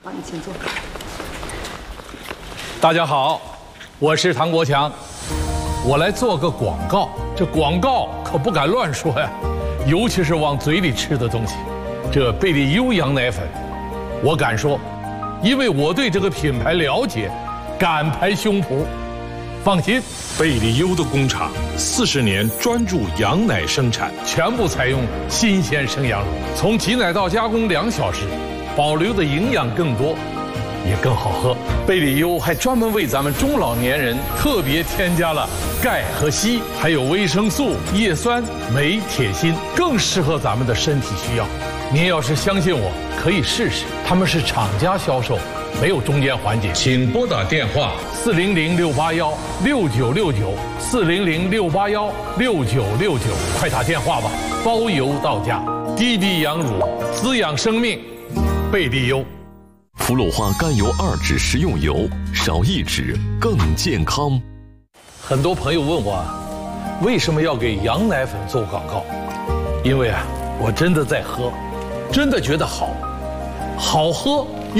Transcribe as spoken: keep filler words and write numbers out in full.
好，你请坐。 大家好，我是唐国强，我来做个广告。这广告可不敢乱说呀，尤其是往嘴里吃的东西。这贝利优羊奶粉，我敢说，因为我对这个品牌了解，敢拍胸脯。放心， 贝利优的工厂四十年专注羊奶生产， 全部采用新鲜生羊乳，从挤奶到加工两小时，保留的营养更多，也更好喝。贝利优还专门为咱们中老年人特别添加了钙和硒，还有维生素、叶酸、镁、铁、锌，更适合咱们的身体需要。您要是相信我，可以试试。他们是厂家销售，没有中间环节。请拨打电话四零零六八幺六九六九四零零六八幺六九六九，快打电话吧，包邮到家。滴滴羊乳，滋养生命，贝利优。 氟鲁化甘油二酯食用油，少一酯更健康。 很多朋友问我，为什么要给羊奶粉做广告？因为啊，我真的在喝，真的觉得好，好喝